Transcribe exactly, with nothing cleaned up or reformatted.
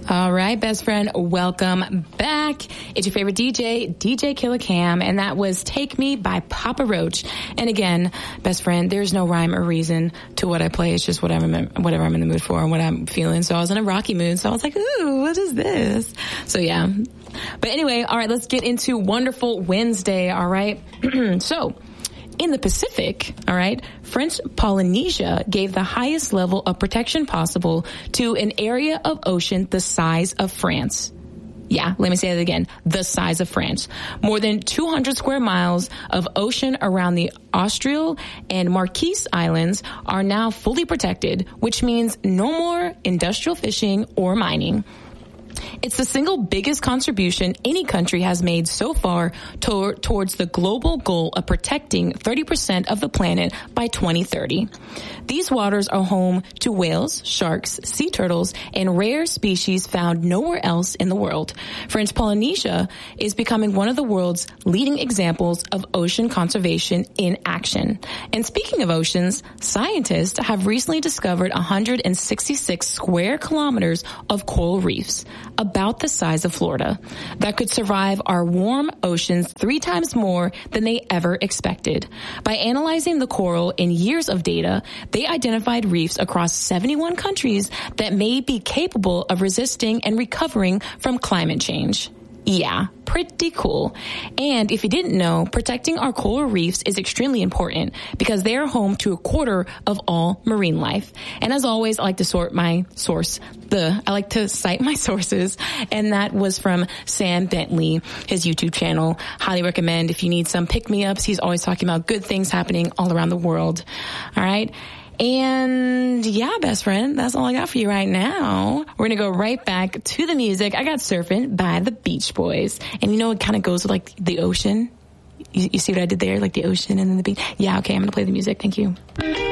All right, best friend, welcome back. It's your favorite D J, D J Killer Cam, and that was Take Me by Papa Roach. And again, best friend, there's no rhyme or reason to what I play. It's just whatever I'm, whatever I'm in the mood for and what I'm feeling. So I was in a rocky mood, so I was like, ooh, what is this? So yeah. But anyway, all right, let's get into Wonderful Wednesday, all right? So, in the Pacific, all right, French Polynesia gave the highest level of protection possible to an area of ocean the size of France. Yeah, let me say that again. The size of France. More than two hundred square miles of ocean around the Austral and Marquise Islands are now fully protected, which means no more industrial fishing or mining. It's the single biggest contribution any country has made so far to- towards the global goal of protecting thirty percent of the planet by twenty thirty. These waters are home to whales, sharks, sea turtles, and rare species found nowhere else in the world. French Polynesia is becoming one of the world's leading examples of ocean conservation in action. And speaking of oceans, scientists have recently discovered one hundred sixty-six square kilometers of coral reefs, about the size of Florida, that could survive our warm oceans three times more than they ever expected. By analyzing the coral in years of data, they identified reefs across seventy-one countries that may be capable of resisting and recovering from climate change. Yeah, pretty cool. And if you didn't know, protecting our coral reefs is extremely important because they are home to a quarter of all marine life. And as always, I like to sort my source, the, I like to cite my sources. And that was from Sam Bentley, his YouTube channel. Highly recommend if you need some pick-me-ups. He's always talking about good things happening all around the world. All right. And yeah, best friend, that's all I got for you right now. We're going to go right back to the music. I got Surfing by the Beach Boys. And you know, it kind of goes with like the ocean. You, you see what I did there? Like the ocean and then the beach. Yeah, okay, I'm going to play the music. Thank you.